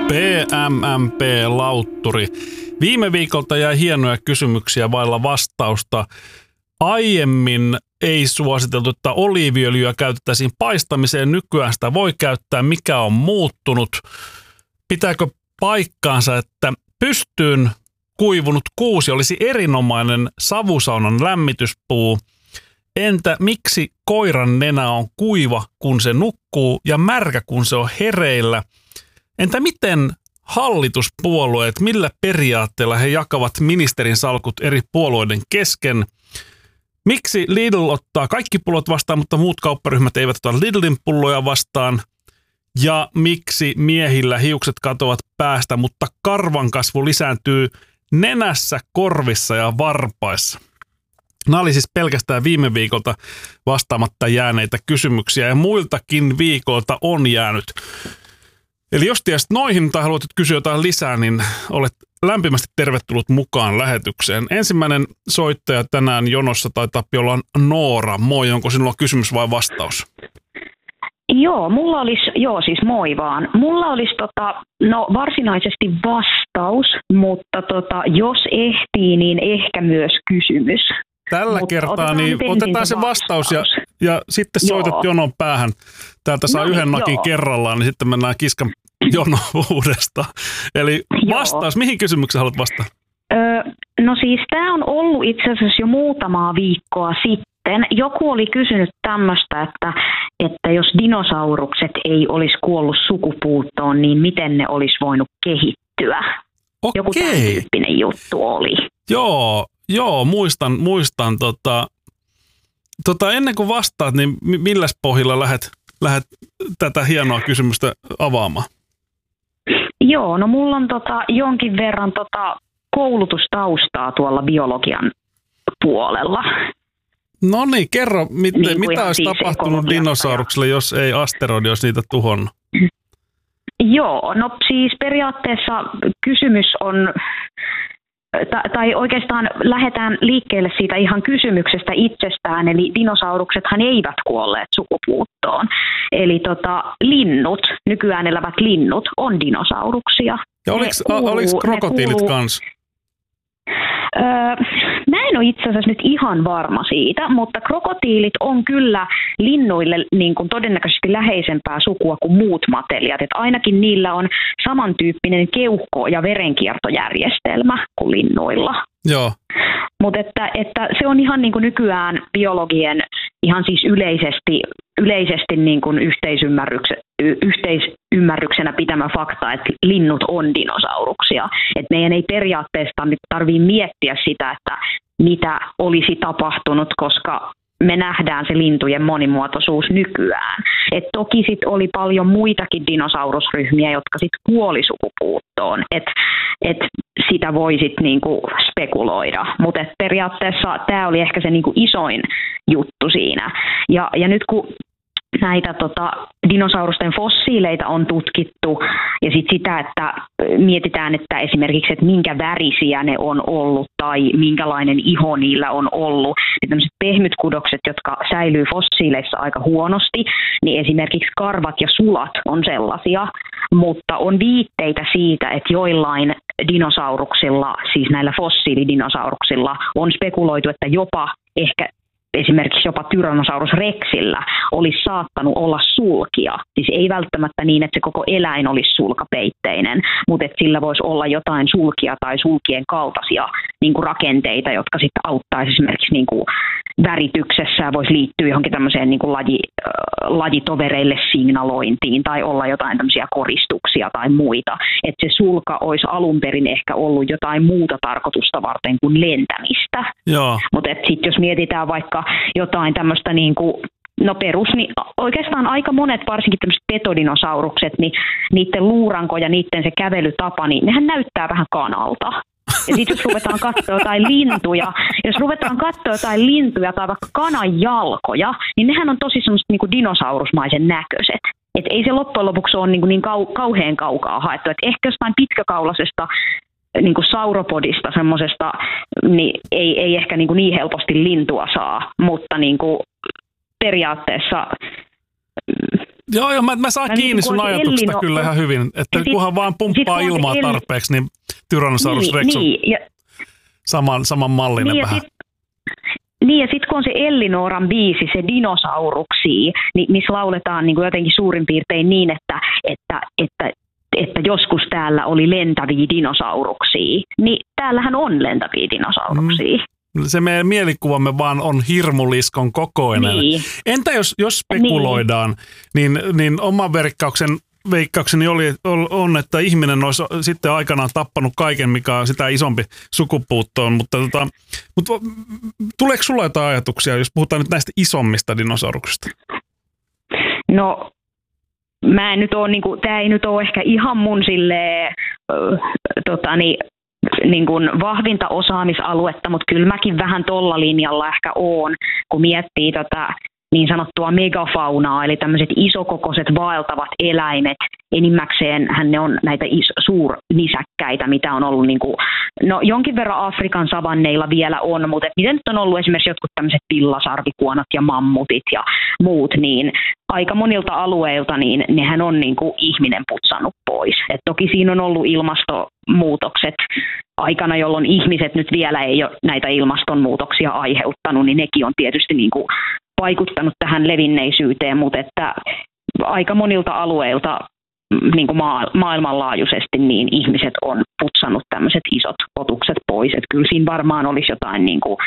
PMMP-lautturi. Viime viikolta jäi hienoja kysymyksiä vailla vastausta. Aiemmin ei suositeltu, että oliiviöljyä käytettäisiin paistamiseen. Nykyään sitä voi käyttää. Mikä on muuttunut? Pitääkö paikkaansa, että pystyyn kuivunut kuusi olisi erinomainen savusaunan lämmityspuu? Entä miksi koiran nenä on kuiva, kun se nukkuu, ja märkä, kun se on hereillä? Entä miten hallituspuolueet, millä periaatteella he jakavat ministerin salkut eri puolueiden kesken? Miksi Lidl ottaa kaikki pullot vastaan, mutta muut kaupparyhmät eivät ota Lidlin pulloja vastaan? Ja miksi miehillä hiukset katoavat päästä, mutta karvan kasvu lisääntyy nenässä, korvissa ja varpaissa? Nämä oli siis pelkästään viime viikolta vastaamatta jääneitä kysymyksiä, ja muiltakin viikolta on jäänyt. Eli jos tiesit noihin tai haluat kysyä jotain lisää, niin olet lämpimästi tervetullut mukaan lähetykseen. Ensimmäinen soittaja tänään jonossa taitaa olla Noora. Moi, onko sinulla kysymys vai vastaus? Joo, siis moi vaan. Mulla olisi varsinaisesti vastaus, mutta jos ehtii, niin ehkä myös kysymys. Tällä kertaa niin otetaan se vastaus ja sitten soitat jonon päähän. Täältä saa yhden nakin kerrallaan, niin sitten mennään kiskan jono uudestaan. Eli vastaus, mihin kysymykseen haluat vastata? No siis tämä on ollut itse asiassa jo muutamaa viikkoa sitten. Joku oli kysynyt tämmöistä, että jos dinosaurukset ei olisi kuollut sukupuuttoon, niin miten ne olisi voinut kehittyä? Okei. Joku tämän tyyppinen juttu oli. Joo, muistan. Ennen kuin vastaat, niin milläs pohjalla lähdet tätä hienoa kysymystä avaamaan? Joo, no mulla on jonkin verran koulutustaustaa tuolla biologian puolella. No niin, kerro, mitä olisi siis tapahtunut dinosauruksille, jos ei asteroidi olisi niitä tuhonnut? Joo, no siis periaatteessa kysymys on, tai oikeastaan lähdetään liikkeelle siitä ihan kysymyksestä itsestään, eli dinosauruksethan eivät kuolleet sukupuuttoon. Eli linnut, nykyään elävät linnut, on dinosauruksia. Ja oliko krokotiilit kanssa? Mä en ole itse asiassa nyt ihan varma siitä, mutta krokotiilit on kyllä linnuille niin kuin todennäköisesti läheisempää sukua kuin muut matelijat. Että ainakin niillä on samantyyppinen keuhko- ja verenkiertojärjestelmä kuin linnuilla. Joo. Mutta että se on ihan niin kuin nykyään biologien ihan siis yleisesti niin kuin yhteisymmärryksenä pitämä fakta, että linnut on dinosauruksia. Et meidän ei periaatteessa tarvitse miettiä sitä, että mitä olisi tapahtunut, koska me nähdään se lintujen monimuotoisuus nykyään. Et toki sit oli paljon muitakin dinosaurusryhmiä, jotka sit kuoli sukupuuttoon. Et sitä voi sit niinku spekuloida, mutta periaatteessa tämä oli ehkä se niinku isoin juttu siinä. Ja nyt kun näitä dinosaurusten fossiileita on tutkittu ja sitä, että mietitään, että esimerkiksi, että minkä värisiä ne on ollut tai minkälainen iho niillä on ollut. Ja tämmöiset pehmytkudokset, jotka säilyy fossiileissa aika huonosti, niin esimerkiksi karvat ja sulat on sellaisia, mutta on viitteitä siitä, että joillain dinosauruksilla, siis näillä fossiilidinosauruksillla, on spekuloitu, että esimerkiksi jopa Tyrannosaurus rexillä olisi saattanut olla sulkia. Siis ei välttämättä niin, että se koko eläin olisi sulkapeitteinen, mutta että sillä voisi olla jotain sulkia tai sulkien kaltaisia niin kuin rakenteita, jotka sitten auttaisi esimerkiksi niin kuin värityksessä ja voisi liittyä johonkin tämmöiseen niin kuin lajitovereille signalointiin tai olla jotain tämmöisiä koristuksia tai muita. Että se sulka olisi alun perin ehkä ollut jotain muuta tarkoitusta varten kuin lentämistä. Mutta sitten jos mietitään vaikka jotain tämmöistä niin kuin niin oikeastaan aika monet, varsinkin tämmöiset petodinosaurukset, niin niiden luuranko ja niiden se kävelytapa, niin nehän näyttää vähän kanalta. Ja sitten jos ruvetaan katsoa jotain lintuja tai vaikka kanan jalkoja, niin nehän on tosi semmoista niin kuin dinosaurusmaisen näköiset. Et ei se loppujen lopuksi ole niin kauhean kaukaa haettu. Et ehkä jostain pitkäkaulaisesta niin kuin sauropodista semmoisesta, niin ei ehkä niin helposti lintua saa, mutta niin kuin periaatteessa Joo, mä saan kiinni sun ajatuksesta kyllä ihan hyvin, että kunhan vaan pumppaa ilmaa tarpeeksi, niin Tyrannosaurus Rex on saman mallinen vähän. Niin, ja sitten kun on se Ellinoran biisi, se Dinosauruksia, niin missä lauletaan niin kuin jotenkin suurin piirtein niin, että joskus täällä oli lentäviä dinosauruksia, niin täällähän on lentäviä dinosauruksia. Se meidän mielikuvamme vaan on hirmuliskon kokoinen. Niin. Entä jos spekuloidaan, niin oman veikkaukseni on, että ihminen olisi sitten aikanaan tappanut kaiken, mikä on sitä isompi sukupuuttoon, mutta tuleeko sulla jotain ajatuksia, jos puhutaan nyt näistä isommista dinosauruksista? No, mä en nyt ole, tämä ei nyt ole ehkä ihan mun silleen, niin kuin vahvinta osaamisaluetta, mutta kyllä mäkin vähän tolla linjalla ehkä oon, kun miettii tätä niin sanottua megafaunaa, eli tämmöiset isokokoiset vaeltavat eläimet. Enimmäkseen ne on näitä suurnisäkkäitä, mitä on ollut, jonkin verran Afrikan savanneilla vielä on, mutta miten nyt on ollut esimerkiksi jotkut tämmöiset villasarvikuonot ja mammutit ja muut, niin aika monilta alueilta niin nehän on ihminen putsannut pois. Et toki siinä on ollut ilmastonmuutokset aikana, jolloin ihmiset nyt vielä ei ole näitä ilmastonmuutoksia aiheuttanut, niin nekin on tietysti vaikuttanut tähän levinneisyyteen, mutta että aika monilta alueilta maailmanlaajuisesti niin ihmiset on putsannut tämmöiset isot otukset pois. Että kyllä siinä varmaan olisi jotain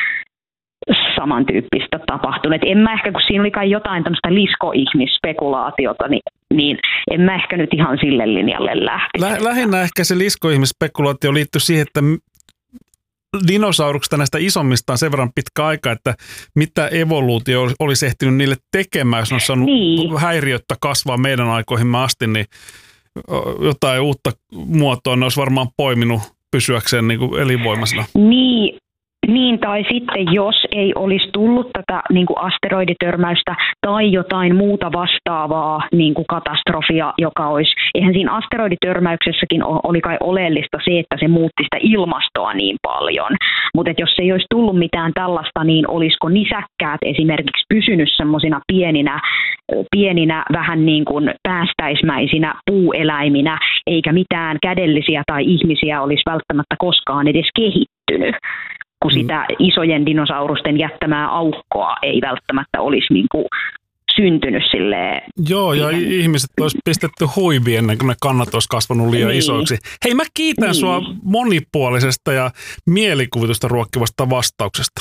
samantyyppistä tapahtunut. En mä ehkä, kun siinä oli kai jotain tämmöistä liskoihmisspekulaatiota, niin en mä ehkä nyt ihan sille linjalle lähtisi. Lähinnä ehkä se liskoihmisspekulaatio liittyy siihen, että dinosauruksista näistä isommista on sen verran pitkä aika, että mitä evoluutio olisi ehtinyt niille tekemään, jos ne on saanut häiriöttä kasvaa meidän aikoihimme asti, niin jotain uutta muotoa ne olisi varmaan poiminut pysyäkseen elinvoimaisena. Niin, tai sitten jos ei olisi tullut tätä asteroiditörmäystä tai jotain muuta vastaavaa katastrofia, joka olisi, eihän siinä asteroiditörmäyksessäkin oli kai oleellista se, että se muutti sitä ilmastoa niin paljon, mutta jos ei olisi tullut mitään tällaista, niin olisiko nisäkkäät esimerkiksi pysynyt semmoisina pieninä vähän päästäismäisinä puueläiminä, eikä mitään kädellisiä tai ihmisiä olisi välttämättä koskaan edes kehittynyt, kun sitä isojen dinosaurusten jättämää aukkoa ei välttämättä olisi syntynyt silleen. Joo, ja ihmiset olisi pistetty huiviin ennen kuin ne kannat olisi kasvanut liian isoiksi. Hei, mä kiitän sua monipuolisesta ja mielikuvitusta ruokkivasta vastauksesta.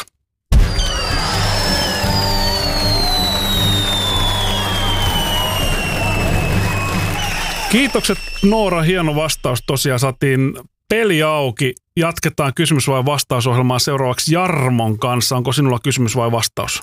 Kiitokset Noora, hieno vastaus. Tosiaan saatiin peli auki. Jatketaan kysymys- vai vastausohjelmaa seuraavaksi Jarmon kanssa. Onko sinulla kysymys vai vastaus?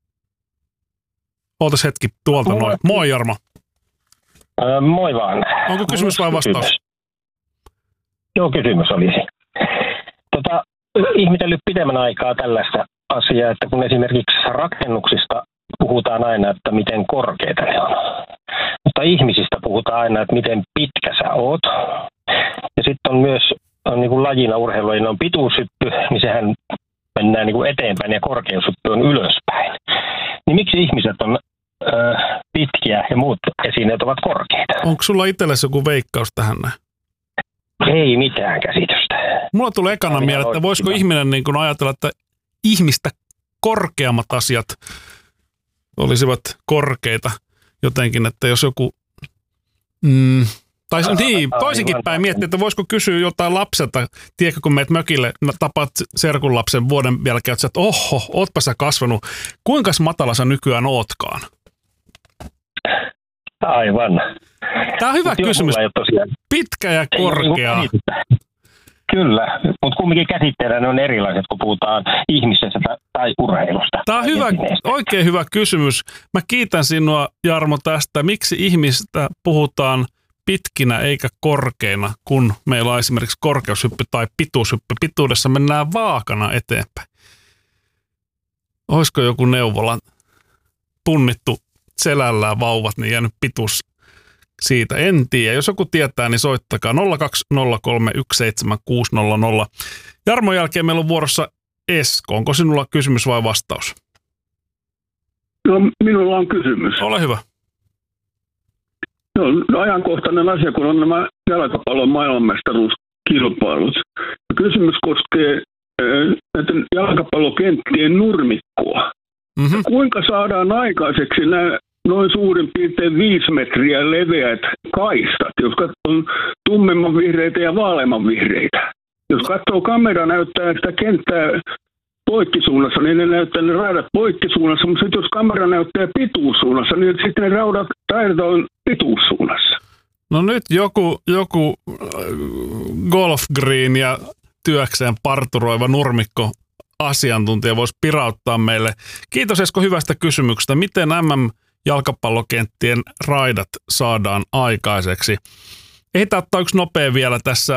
Ootas hetki tuolta noin. Moi Jarmo. Moi vaan. Onko kysymys vai vastaus? Joo, kysymys olisi. Ihmetellyt pidemmän aikaa tällaista asiaa, että kun esimerkiksi rakennuksista puhutaan aina, että miten korkeita ne on. Mutta ihmisistä puhutaan aina, että miten pitkä sä oot. Ja sitten on myös lajina urheilulajina on pituushyppy, niin sehän mennään eteenpäin ja korkeushyppy on ylöspäin. Niin miksi ihmiset on pitkiä ja muut esineet ovat korkeita? Onko sulla itsellesi joku veikkaus tähän näin? Ei mitään käsitystä. Mulla tulee ekana mieleen, että voisiko ihminen ajatella, että ihmistä korkeammat asiat olisivat korkeita jotenkin, että jos joku... Tai toisinkin päin miettiä, että voisiko kysyä jotain lapselta, tiedätkö, kun meet mökille, tapaat serkun lapsen vuoden jälkeen, että oho, ootpa sä kasvanut, kuinka matala sä nykyään ootkaan? Aivan. Tämä on hyvä kysymys. Pitkä ja korkea. Kyllä, mutta kumminkin käsitteellä ne on erilaiset, kun puhutaan ihmisestä tai urheilusta. Tämä on oikein hyvä kysymys. Mä kiitän sinua, Jarmo, tästä. Miksi ihmistä puhutaan pitkinä eikä korkeina, kun meillä on esimerkiksi korkeushyppy tai pituushyppy. Pituudessa mennään vaakana eteenpäin. Olisiko joku neuvola punnittu selällään vauvat, niin jäänyt pituus siitä? En tiedä. Jos joku tietää, niin soittakaa 020317600. Jarmon jälkeen meillä on vuorossa Esko. Onko sinulla kysymys vai vastaus? No, minulla on kysymys. Ole hyvä. No, ajankohtainen asia, kun on nämä jalkapallon maailmanmestaruuskilpailut. Kysymys koskee näiden jalkapallokenttien nurmikkoa. Mm-hmm. Kuinka saadaan aikaiseksi nämä noin suurin piirtein 5 metriä leveät kaistat, jotka on tummemman vihreitä ja vaaleamman vihreitä? Jos katsoo, kamera näyttää sitä kenttää poikkisuunnassa, niin ne näyttää ne raidat poikkisuunnassa, mutta sitten jos kamera näyttää pituussuunnassa, niin sitten ne raidat on pituussuunnassa. No nyt joku golf green ja työkseen parturoiva nurmikko asiantuntija voisi pirauttaa meille. Kiitos Esko hyvästä kysymyksestä. Miten MM-jalkapallokenttien raidat saadaan aikaiseksi? Ehditään ottaa yksi nopea vielä tässä.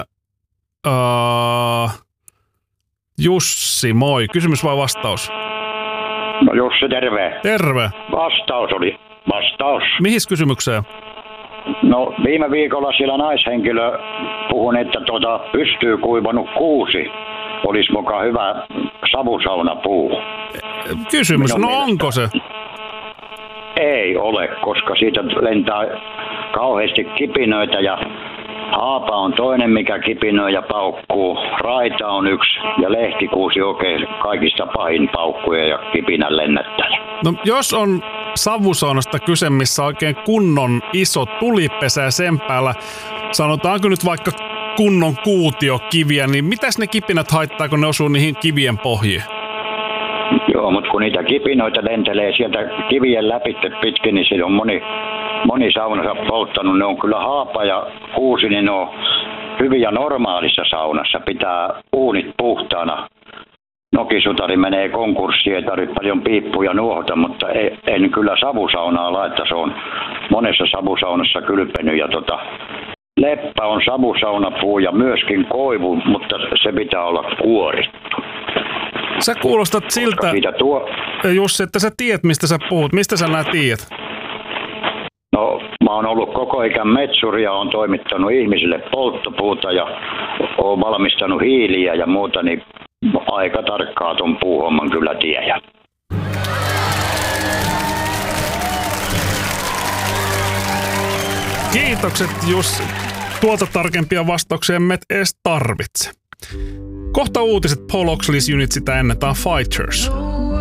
Jussi, moi. Kysymys vai vastaus? No Jussi, terve. Terve. Vastaus. Mihin kysymykseen? No viime viikolla siellä naishenkilö puhui, että pystyy kuivanut kuusi olisi mukaan hyvä savusaunapuu. Kysymys, no onko se? Ei ole, koska siitä lentää kauheasti kipinöitä ja haapa on toinen, mikä kipinöi ja paukkuu. Raita on yksi ja lehtikuusi oikein kaikista pahin paukkuja ja kipinän lennättäjä. No jos on savusaunasta kyse, missä oikein kunnon iso tulipesä ja sen päällä, sanotaanko nyt vaikka kunnon kuutiokiviä, niin mitäs ne kipinät haittaa, kun ne osuu niihin kivien pohjiin? Joo, mutta kun niitä kipinoita lentelee sieltä kivien läpi pitkin, niin siinä on moni saunassa polttanut. Ne on kyllä haapa ja kuusi, niin ne on hyviä normaalissa saunassa. Pitää uunit puhtaana. Nokisutari menee konkurssiin, ei tarvitse paljon piippuja nuohota, mutta en kyllä savusaunaa laita. Se on monessa savusaunassa kylpenyt ja leppä on savusaunapuu ja myöskin koivu, mutta se pitää olla kuorittu. Sä kuulostat siltä, Jussi, että sä tiedät, mistä sä puhut. Mistä sä nää tiedät? No, mä oon ollut koko ikän metsuri ja oon toimittanut ihmisille polttopuuta ja oon valmistanut hiiliä ja muuta, niin aika tarkkaa ton puuhomman kyllä tiedän. Kiitokset, Jussi. Tuolta tarkempia vastauksia emme edes tarvitse. Kohta uutiset. Paul Oxley's Unit, sitä ennen. Tää on Fighters.